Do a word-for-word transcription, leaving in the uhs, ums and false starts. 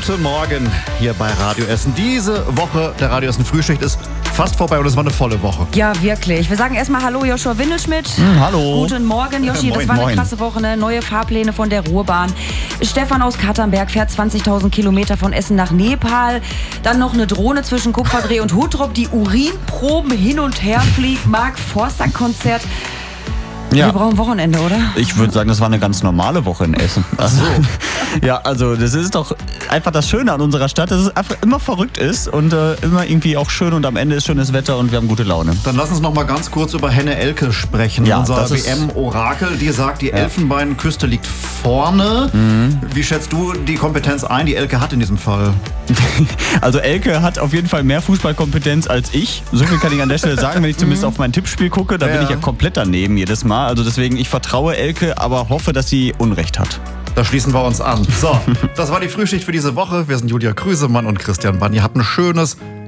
Guten Morgen hier bei Radio Essen. Diese Woche der Radio Essen Frühschicht ist fast vorbei und es war eine volle Woche. Ja, wirklich. Wir sagen erstmal Hallo Joshua Windelschmidt. Hm, hallo. Guten Morgen, Joshi. Ja, moin, das war eine moin. krasse Woche, ne? Neue Fahrpläne von der Ruhrbahn. Stefan aus Katernberg fährt zwanzigtausend Kilometer von Essen nach Nepal. Dann noch eine Drohne zwischen Kupferdreh und Huttrop, die Urinproben hin und her fliegt. Mark Forster Konzert. Ja. Wir brauchen Wochenende, oder? Ich würde sagen, das war eine ganz normale Woche in Essen. Also, ja, also das ist doch einfach das Schöne an unserer Stadt, dass es einfach immer verrückt ist und äh, immer irgendwie auch schön und am Ende ist schönes Wetter und wir haben gute Laune. Dann lass uns noch mal ganz kurz über Henne Elke sprechen. Ja, Unser das W ist- M-Orakel, die sagt, die Ja. Elfenbeinküste liegt vorne. Mhm. Wie schätzt du die Kompetenz ein, die Elke hat in diesem Fall? Also Elke hat auf jeden Fall mehr Fußballkompetenz als ich. So viel kann ich an der Stelle sagen, wenn ich zumindest auf mein Tippspiel gucke. Da Ja. bin ich ja komplett daneben jedes Mal. Also deswegen, ich vertraue Elke, aber hoffe, dass sie Unrecht hat. Da schließen wir uns an. So, das war die Frühschicht für diese Woche. Wir sind Julia Krüsemann und Christian Bann. Ihr habt ein schönes